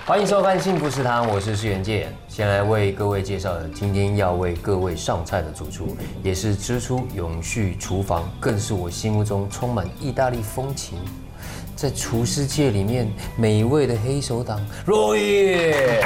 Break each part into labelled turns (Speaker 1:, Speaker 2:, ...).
Speaker 1: 欢迎收看《幸福食堂》，我是施元健。先来为各位介绍的，今天要为各位上菜的主厨，也是支出永续厨房，更是我心目中充满意大利风情，在厨师界里面美味的黑手党若野。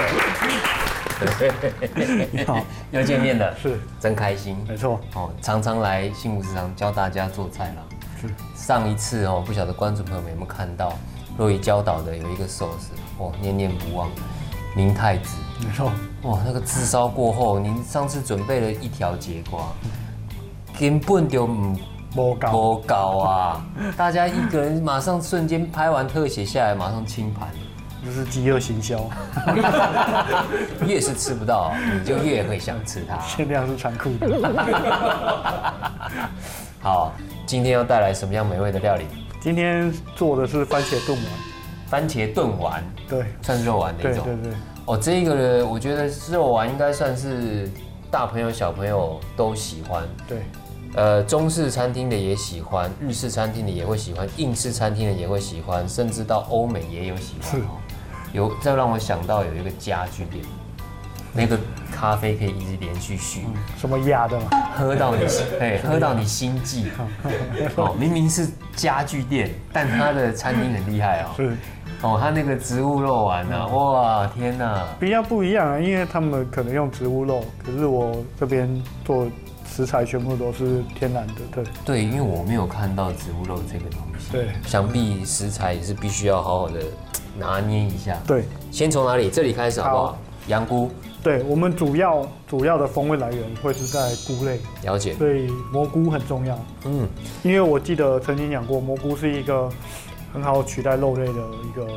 Speaker 2: 你好，
Speaker 1: 又见面了，
Speaker 2: 是
Speaker 1: 真开心。
Speaker 2: 没错，
Speaker 1: 常常来幸福食堂教大家做菜啦。
Speaker 2: 是
Speaker 1: 上一次不晓得观众朋友们有没有看到，若野教导的有一个寿司，念念不忘，明太子。
Speaker 2: 没错，
Speaker 1: 那个炙烧过后，您上次准备了一条节瓜，根本就
Speaker 2: 不
Speaker 1: 搞啊！大家一个人马上瞬间拍完特写下来，马上清盘。
Speaker 2: 就是饥饿行销，
Speaker 1: 越是吃不到，你就越会想吃它。
Speaker 2: 限量是残酷的。
Speaker 1: 好，今天要带来什么样美味的料理？
Speaker 2: 今天做的是番茄炖丸。
Speaker 1: 番茄炖丸，
Speaker 2: 对，
Speaker 1: 算肉丸的一种。
Speaker 2: 对。
Speaker 1: 这个呢，我觉得肉丸应该算是大朋友小朋友都喜欢。
Speaker 2: 对。
Speaker 1: 中式餐厅的也喜欢，日式餐厅的也会喜欢，印式餐厅的也会喜欢，甚至到欧美也有喜欢。这让我想到有一个家具店，那个咖啡可以一直连续续，
Speaker 2: 什么压的嘛，
Speaker 1: 喝到你心悸。明明是家具店，但他的餐厅很厉害哦。
Speaker 2: 是。
Speaker 1: 他那个植物肉丸啊，哇，天哪！
Speaker 2: 比较不一样啊，因为他们可能用植物肉，可是我这边做食材全部都是天然的，
Speaker 1: 对，因为我没有看到植物肉这个东西。
Speaker 2: 对，
Speaker 1: 想必食材也是必须要好好的拿捏一下。
Speaker 2: 对，
Speaker 1: 先从哪里？这里开始好不好？羊菇。对，
Speaker 2: 我们主要的风味来源会是在菇类。
Speaker 1: 了解。
Speaker 2: 所以蘑菇很重要。因为我记得曾经讲过，蘑菇是一个很好取代肉类的一个